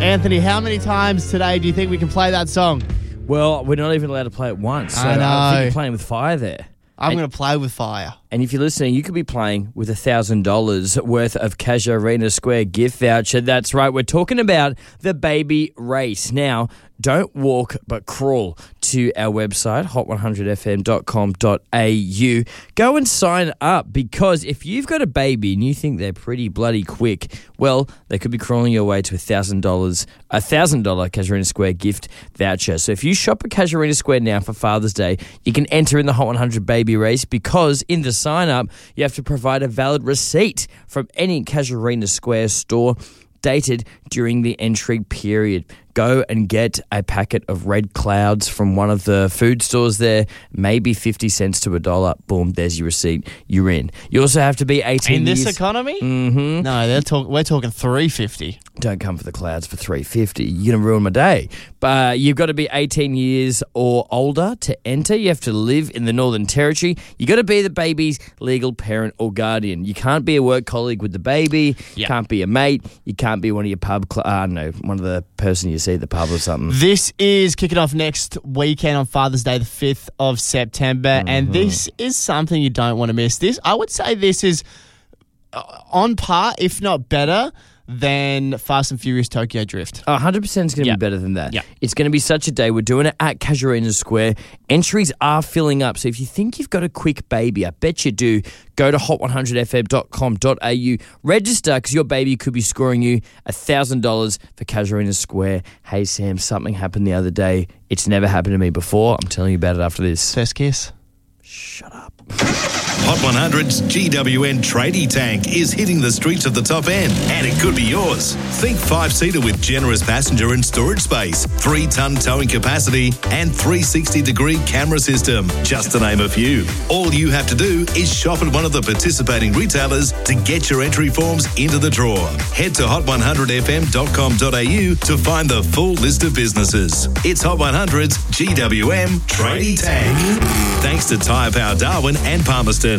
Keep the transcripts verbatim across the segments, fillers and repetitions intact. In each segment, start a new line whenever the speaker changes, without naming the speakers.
Anthony, how many times today do you think we can play that song?
Well, we're not even allowed to play it once. So
I know.
I think you're playing with fire there.
I'm going to play with fire.
And if you're listening, you could be playing with one thousand dollars worth of Casuarina Square gift voucher. That's right. We're talking about the baby race. Now, don't walk but crawl to our website, hot one hundred f m dot com dot a u. Go and sign up, because if you've got a baby and you think they're pretty bloody quick, well, they could be crawling your way to a one thousand dollars, a one thousand dollars Casuarina Square gift voucher. So if you shop at Casuarina Square now for Father's Day, you can enter in the Hot one hundred baby race, because in the sign up, you have to provide a valid receipt from any Casuarina Square store dated during the entry period. Go and get a packet of Red Clouds from one of the food stores there, maybe fifty cents to a dollar. Boom, there's your receipt. You're in. You also have to be eighteen
In this
years.
economy?
Mm-hmm.
No, they're talk- we're talking three fifty.
Don't come for the clouds for three fifty. You're going to ruin my day. But you've got to be eighteen years or older to enter. You have to live in the Northern Territory. You got to be the baby's legal parent or guardian. You can't be a work colleague with the baby. You
Yep.
can't be a mate. You can't be one of your pub, cl- uh, I don't know, one of the person you see at the pub or something.
This is kicking off next weekend on Father's Day, the fifth of September,
Mm-hmm.
and this is something you don't want to miss. This, I would say this is uh, on par, if not better, than Fast and Furious Tokyo Drift.
one hundred percent is going to
Yeah.
be better than that.
Yeah.
It's going to be such a day. We're doing it at Casuarina Square. Entries are filling up. So if you think you've got a quick baby, I bet you do, go to hot one hundred f m dot com dot a u. Register, because your baby could be scoring you one thousand dollars for Casuarina Square. Hey, Sam, something happened the other day. It's never happened to me before. I'm telling you about it after this.
First kiss.
Shut up.
Hot one hundred's G W N tradie tank is hitting the streets of the top end, and it could be yours. Think five-seater with generous passenger and storage space, three-ton towing capacity, and three sixty degree camera system, just to name a few. All you have to do is shop at one of the participating retailers to get your entry forms into the draw. Head to hot one hundred f m dot com dot a u to find the full list of businesses. It's Hot one hundred's G W M tradie tank. Thanks to Tyre Power Darwin and Palmerston.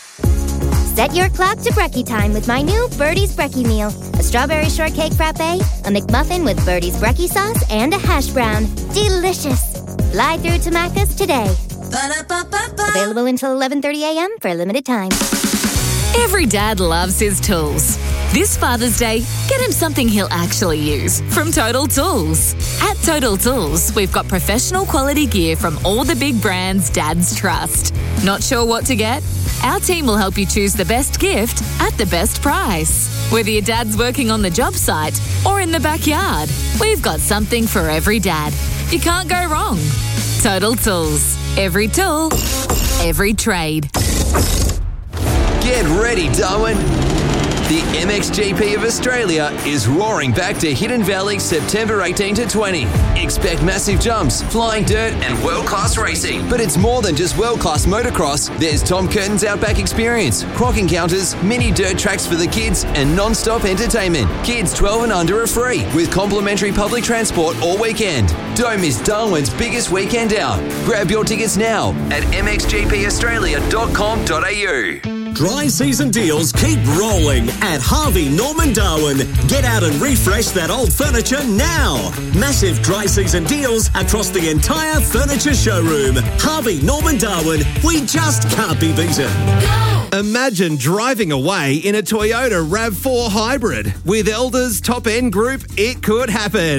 Set your clock to brekkie time with my new Birdie's Brekkie Meal. A strawberry shortcake frappe, a McMuffin with Birdie's Brekkie sauce, and a hash brown. Delicious. Fly through to Macca's today. Ba-da-ba-ba-ba. Available until eleven thirty a m for a limited time.
Every dad loves his tools. This Father's Day, get him something he'll actually use from Total Tools. At Total Tools, we've got professional quality gear from all the big brands dads trust. Not sure what to get? Our team will help you choose the best gift at the best price. Whether your dad's working on the job site or in the backyard, we've got something for every dad. You can't go wrong. Total Tools. Every tool, every trade.
Get ready, Darwin. The M X G P of Australia is roaring back to Hidden Valley September eighteenth to twentieth. Expect massive jumps, flying dirt and world-class racing. But it's more than just world-class motocross. There's Tom Curtin's Outback Experience, croc encounters, mini dirt tracks for the kids and non-stop entertainment. Kids twelve and under are free with complimentary public transport all weekend. Don't miss Darwin's biggest weekend out. Grab your tickets now at m x g p australia dot com dot a u.
Dry season deals keep rolling at Harvey Norman Darwin. Get out and refresh that old furniture now. Massive dry season deals across the entire furniture showroom. Harvey Norman Darwin, we just can't be beaten.
Imagine driving away in a Toyota RAV four Hybrid. With Elders Top End Group, it could happen.